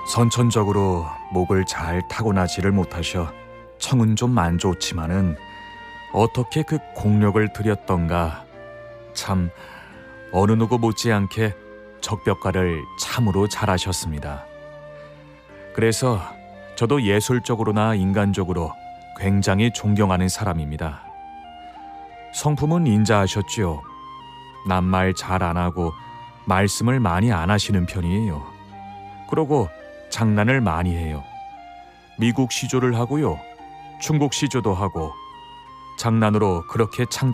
선천적으로 목을 잘 타고나지를 못하셔 청은 좀 안 좋지만은 어떻게 그 공력을 들였던가. 참 어느 누구 못지않게 적벽가를 참으로 잘하셨습니다. 그래서 저도 예술적으로나 인간적으로 굉장히 존경하는 사람입니다. 성품은 인자하셨지요. 남말 잘 안 하고 말씀을 많이 안 하시는 편이에요. 그러고 장난을 많이 해요. 미국 시조를 하고요. 중국 시조도 하고 장난으로 그렇게